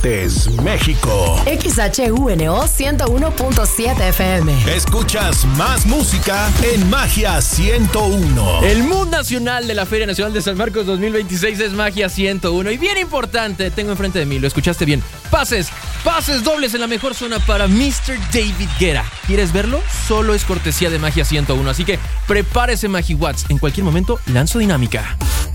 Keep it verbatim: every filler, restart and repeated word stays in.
Aguascalientes, México. X H U N O ciento uno punto siete F M. Escuchas más música en Magia ciento uno. El Mood Nacional de la Feria Nacional de San Marcos dos mil veintiséis es Magia ciento uno. Y bien importante, tengo enfrente de mí, lo escuchaste bien. Pases, pases dobles en la mejor zona para mister David Guetta. ¿Quieres verlo? Solo es cortesía de Magia ciento uno. Así que prepárese, MagiWatts. En cualquier momento lanzo dinámica.